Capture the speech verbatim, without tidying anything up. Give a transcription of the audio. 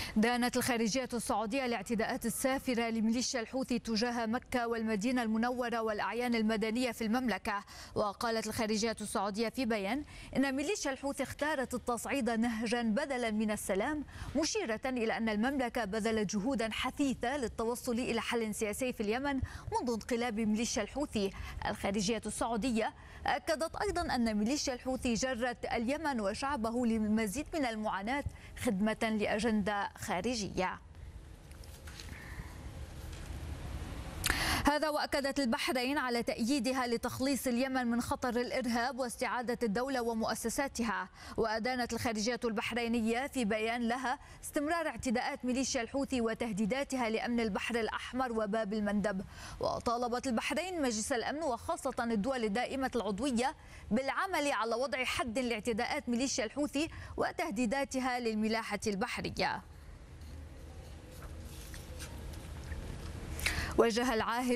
دانت الخارجية السعودية الاعتداءات السافرة لميليشيا الحوثي تجاه مكة والمدينة المنورة والأعيان المدنية في المملكة. وقالت الخارجية السعودية في بيان إن ميليشيا الحوثي اختارت التصعيد نهجا بدلا من السلام، مشيرة إلى أن المملكة بذلت جهودا حثيثة للتوصل إلى حل سياسي في اليمن منذ انقلاب ميليشيا الحوثي. الخارجية السعودية أكدت أيضا أن ميليشيا الحوثي جرت اليمن وشعبه لمزيد من المعاناة خدمة لأجندة خارجية. هذا وأكدت البحرين على تأييدها لتخليص اليمن من خطر الإرهاب واستعادة الدولة ومؤسساتها. وأدانت الخارجية البحرينية في بيان لها استمرار اعتداءات ميليشيا الحوثي وتهديداتها لأمن البحر الأحمر وباب المندب. وطالبت البحرين مجلس الأمن وخاصة الدول الدائمة العضوية بالعمل على وضع حد لاعتداءات ميليشيا الحوثي وتهديداتها للملاحة البحرية. وجه العاهل